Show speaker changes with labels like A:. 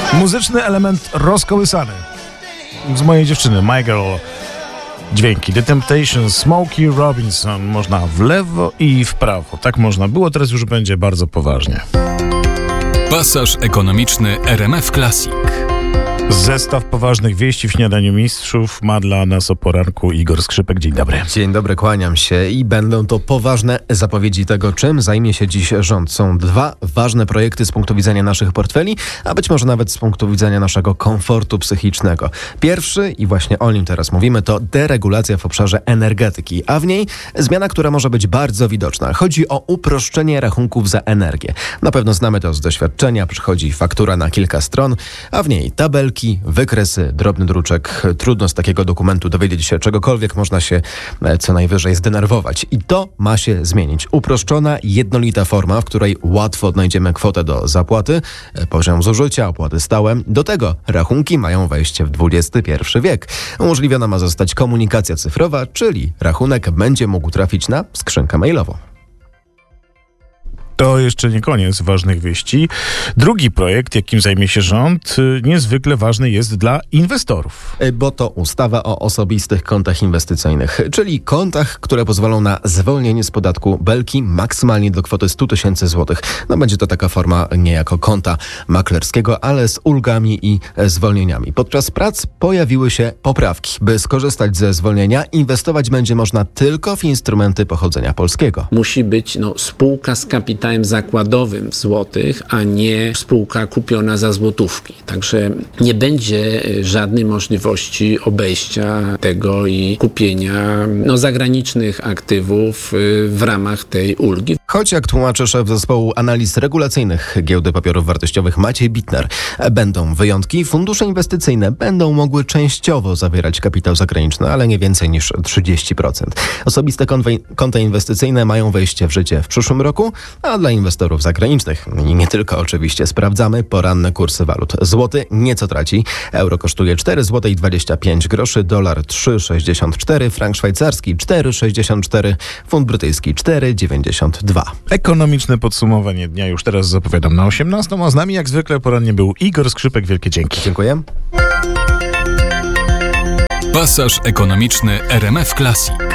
A: Muzyczny element rozkołysany. Z mojej dziewczyny, My Girl. Dźwięki The Temptations, Smokey Robinson. Można w lewo i w prawo. Tak można było, teraz już będzie bardzo poważnie.
B: Pasaż ekonomiczny RMF Classic.
A: Zestaw poważnych wieści w Śniadaniu Mistrzów ma dla nas o poranku Igor Skrzypek. Dzień dobry.
C: Dzień dobry, kłaniam się i będą to poważne zapowiedzi tego, czym zajmie się dziś rząd. Są dwa ważne projekty z punktu widzenia naszych portfeli, a być może nawet z punktu widzenia naszego komfortu psychicznego. Pierwszy, i właśnie o nim teraz mówimy, to deregulacja w obszarze energetyki, a w niej zmiana, która może być bardzo widoczna. Chodzi o uproszczenie rachunków za energię. Na pewno znamy to z doświadczenia, przychodzi faktura na kilka stron, a w niej tabelki, wykresy, drobny druczek. Trudno z takiego dokumentu dowiedzieć się czegokolwiek, można się co najwyżej zdenerwować. I to ma się zmienić. Uproszczona, jednolita forma, w której łatwo odnajdziemy kwotę do zapłaty, poziom zużycia, opłaty stałe. Do tego rachunki mają wejście w XXI wiek. Umożliwiona ma zostać komunikacja cyfrowa, czyli rachunek będzie mógł trafić na skrzynkę mailową.
A: To jeszcze nie koniec ważnych wieści. Drugi projekt, jakim zajmie się rząd, niezwykle ważny jest dla inwestorów.
C: Bo to ustawa o osobistych kontach inwestycyjnych, czyli kontach, które pozwolą na zwolnienie z podatku belki maksymalnie do kwoty 100 000 złotych. Będzie to taka forma niejako konta maklerskiego, ale z ulgami i zwolnieniami. Podczas prac pojawiły się poprawki. By skorzystać ze zwolnienia, inwestować będzie można tylko w instrumenty pochodzenia polskiego.
D: Musi być spółka z kapitałem zakładowym w złotych, a nie spółka kupiona za złotówki. Także nie będzie żadnej możliwości obejścia tego i kupienia zagranicznych aktywów w ramach tej ulgi.
C: Choć, jak tłumaczy szef zespołu analiz regulacyjnych Giełdy Papierów Wartościowych Maciej Bitner, będą wyjątki. Fundusze inwestycyjne będą mogły częściowo zawierać kapitał zagraniczny, ale nie więcej niż 30%. Osobiste konta inwestycyjne mają wejście w życie w przyszłym roku, a dla inwestorów zagranicznych i nie tylko oczywiście sprawdzamy poranne kursy walut. Złoty nieco traci. Euro kosztuje 4,25 zł, dolar 3,64, frank szwajcarski 4,64, funt brytyjski 4,92.
A: Ekonomiczne podsumowanie dnia już teraz zapowiadam na 18, a z nami jak zwykle porannie był Igor Skrzypek. Wielkie dzięki.
C: Dziękuję.
B: Pasaż ekonomiczny RMF Classic.